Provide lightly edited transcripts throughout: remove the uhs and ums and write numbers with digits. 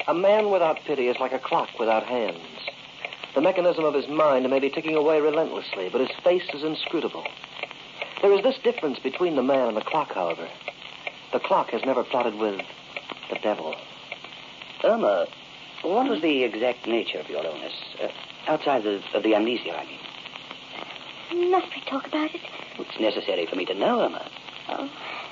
A man without pity is like a clock without hands. The mechanism of his mind may be ticking away relentlessly, but his face is inscrutable. There is this difference between the man and the clock, however. The clock has never plotted with the devil. Irma, what was the exact nature of your illness? Outside of the amnesia, I mean. Must we talk about it? It's necessary for me to know, Irma. Oh.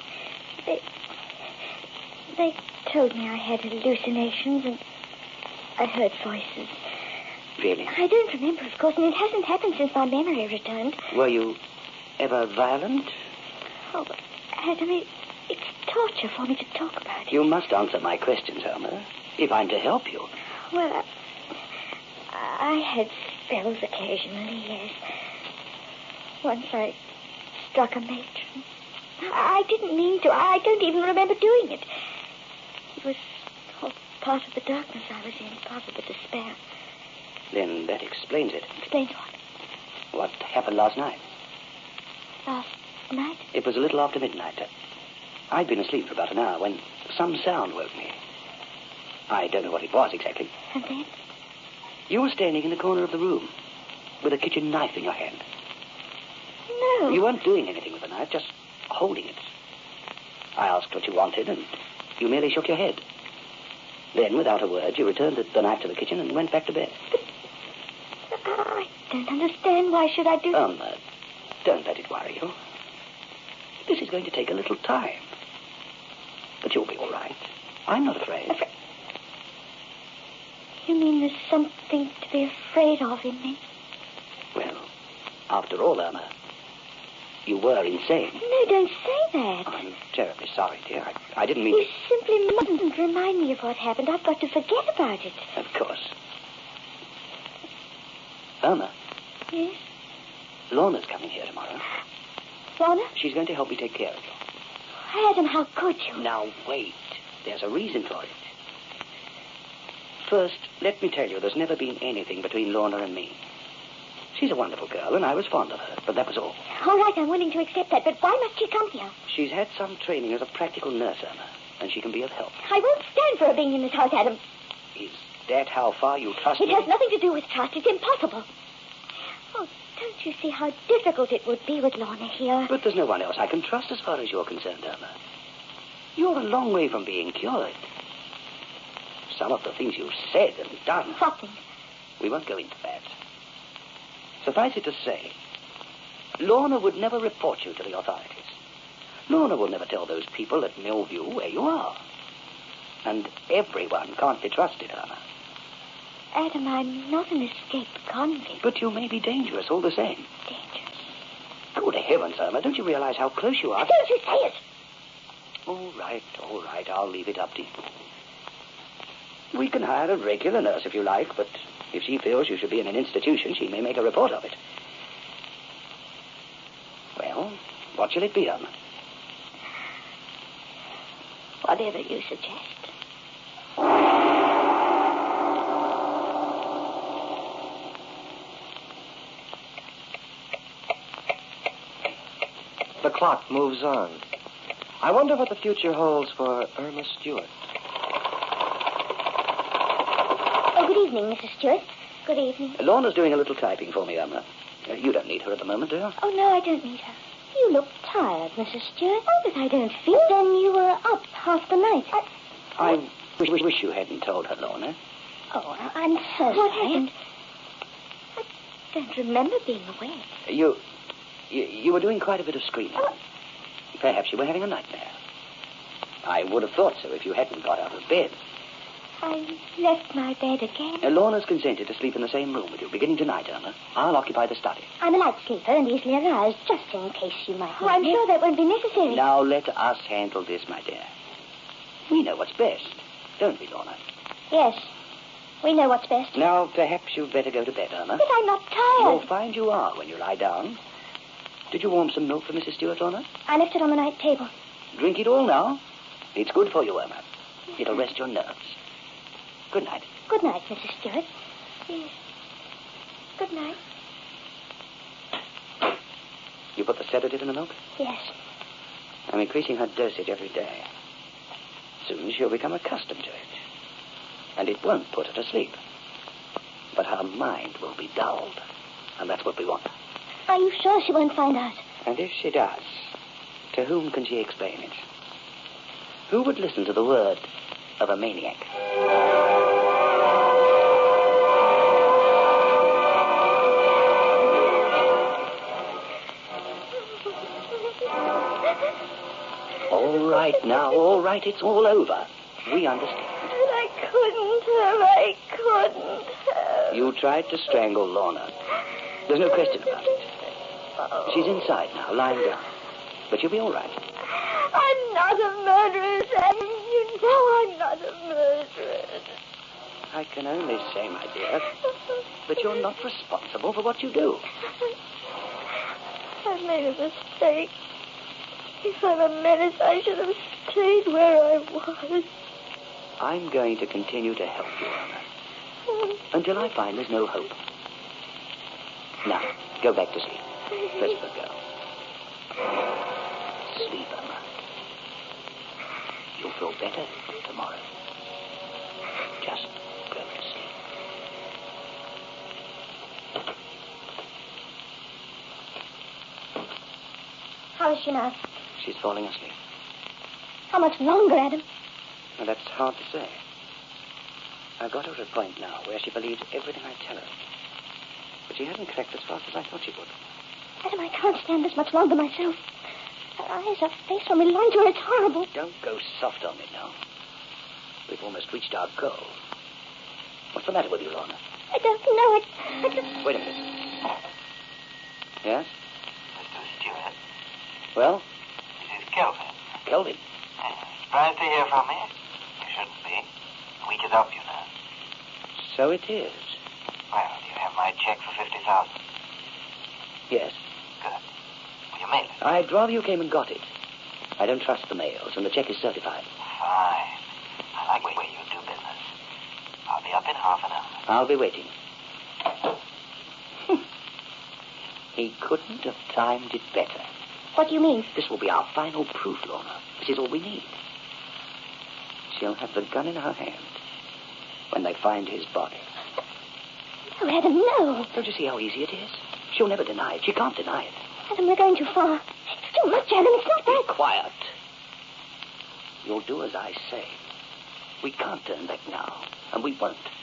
They told me I had hallucinations and I heard voices. Really? I don't remember, of course, and it hasn't happened since my memory returned. Were you ever violent? Oh, Adam, it's torture for me to talk about it. You must answer my questions, Irma, if I'm to help you. Well, I had spells occasionally, yes. Once I struck a matron. I didn't mean to. I don't even remember doing it. It was all part of the darkness I was in, part of the despair. Then that explains it. Explains what? What happened last night? Last night? It was a little after midnight. I'd been asleep for about an hour when some sound woke me. I don't know what it was exactly. And then? You were standing in the corner of the room with a kitchen knife in your hand. No. You weren't doing anything with the knife, just holding it. I asked what you wanted, and you merely shook your head. Then, without a word, you returned the knife to the kitchen and went back to bed. But I don't understand. Why should I do... Don't let it worry you. This is going to take a little time. But you'll be all right. I'm not afraid. You mean there's something to be afraid of in me? Well, after all, Irma, you were insane. No, don't say that. I'm terribly sorry, dear. I didn't mean You simply mustn't remind me of what happened. I've got to forget about it. Of course. Irma. Yes? Lorna's coming here tomorrow. Lorna? She's going to help me take care of you. Adam, how could you? Now, wait. There's a reason for it. First, let me tell you, there's never been anything between Lorna and me. She's a wonderful girl, and I was fond of her, but that was all. All right, I'm willing to accept that, but why must she come here? She's had some training as a practical nurse, Irma, and she can be of help. I won't stand for her being in this house, Adam. Is that how far you trust It me? has nothing to do with trust. It's impossible. Oh, don't you see how difficult it would be with Lorna here? But there's no one else I can trust as far as you're concerned, Irma. You're a long way from being cured. Some of the things you've said and done... What things? We won't go into that. Suffice it to say, Lorna would never report you to the authorities. Lorna will never tell those people at Millview where you are. And everyone can't be trusted, Irma. Adam, I'm not an escaped convict. But you may be dangerous all the same. Dangerous? Good heavens, Irma, don't you realize how close you are? Don't you say it! All right, I'll leave it up to you. We can hire a regular nurse if you like, but if she feels you should be in an institution, she may make a report of it. Well, what shall it be, Irma? Whatever you suggest. The clock moves on. I wonder what the future holds for Irma Stewart. Oh, good evening, Mrs. Stewart. Good evening. Lorna's doing a little typing for me, Irma. You don't need her at the moment, do you? Oh, no, I don't need her. You look tired, Mrs. Stewart. Oh, but I don't feel... But then you were up half the night. I wish you hadn't told her, Lorna. Oh, I'm so What sorry. happened? I don't remember being awake. You were doing quite a bit of screaming. Perhaps you were having a nightmare. I would have thought so if you hadn't got out of bed. I left my bed again. Lorna's consented to sleep in the same room with you, beginning tonight, Irma. I'll occupy the study. I'm a light sleeper and easily aroused, just in case you might... Oh, I'm sure that won't be necessary. Now let us handle this, my dear. We know what's best, don't we, Lorna? Yes, we know what's best. Now, perhaps you'd better go to bed, Irma. But I'm not tired. You'll find you are when you lie down. Did you warm some milk for Mrs. Stewart, Lorna? I left it on the night table. Drink it all now. It's good for you, Irma. It'll rest your nerves. Good night. Good night, Mrs. Stewart. Yes. Good night. You put the sedative in the milk? Yes. I'm increasing her dosage every day. Soon she'll become accustomed to it. And it won't put her to sleep. But her mind will be dulled. And that's what we want. Are you sure she won't find out? And if she does, to whom can she explain it? Who would listen to the word of a maniac? All right now, all right, it's all over. We understand. But I couldn't have. You tried to strangle Lorna. There's no question about it. She's inside now, lying down. But you'll be all right. I'm not a murderess, Adam. You know I'm not a murderess. I can only say, my dear, that you're not responsible for what you do. I made a mistake. If I'm a menace, I should have stayed where I was. I'm going to continue to help you, Lorna, until I find there's no hope. Now, go back to sleep. Rest of the girl. Sleep, Emma. You'll feel better tomorrow. Just go to sleep. How is she now? She's falling asleep. How much longer, Adam? Well, that's hard to say. I've got her at a point now where she believes everything I tell her. But she hasn't cracked as fast as I thought she would. Adam, I can't stand this much longer myself. Her eyes, her face, when we lie to her, it's horrible. Don't go soft on me now. We've almost reached our goal. What's the matter with you, Lorna? I don't know. I just... Wait a minute. Yes? Mr. Stewart, Well? this is Kelvin. Kelvin. Surprised to hear from me? You shouldn't be. Weak is up, you know. So it is. Well, do you have my check for 50,000? Yes. Good. Will you mail it? I'd rather you came and got it. I don't trust the mails, and the check is certified. Fine. I like the way you do business. I'll be up in half an hour. I'll be waiting. He couldn't have timed it better. What do you mean? This will be our final proof, Lorna. This is all we need. She'll have the gun in her hand when they find his body. No, Adam, no. Don't you see how easy it is? She'll never deny it. She can't deny it. Adam, we're going too far. It's too much, Adam. It's not that. Be quiet. You'll do as I say. We can't turn back now, and we won't.